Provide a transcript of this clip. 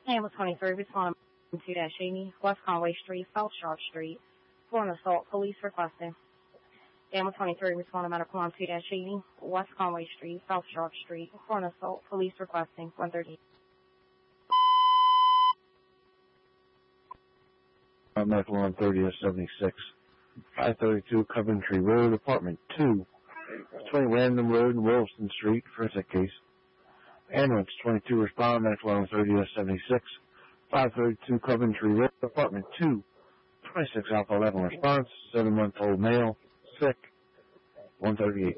Ambulance 23, responding to 2-80, West Conway Street, South Sharp Street, for an assault. Police requesting. Ambulance 23, responding matter form 2-80, West Conway Street, South Sharp Street, for an assault. Police requesting. 130. Medical on 30th 76, 532 Coventry Road, Apartment 2, between Random Road and Wilson Street, forensic case. Ambulance 22 respond, medical on 30th 76, 532 Coventry Road, Apartment 2, 26 Alpha 11 response, 7-month-old male, sick, 138.